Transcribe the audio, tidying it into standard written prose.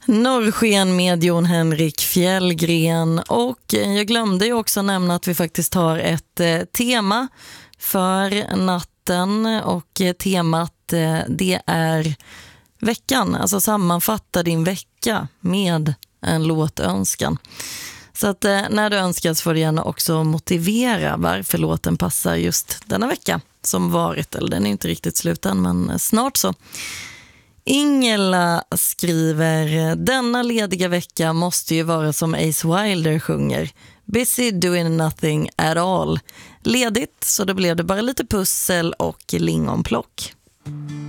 Norrsken med Jon Henrik Fjällgren, och jag glömde ju också nämna att vi faktiskt har ett tema för natten, och temat det är veckan, alltså sammanfatta din vecka med en låtönskan. Så att när du önskas får du gärna också motivera varför låten passar just denna vecka som varit, eller den är inte riktigt slut än, men snart så. Ingela skriver: denna lediga vecka måste ju vara som Ace Wilder sjunger, busy doing nothing at all. Ledigt, så då blev det bara lite pussel och lingonplock.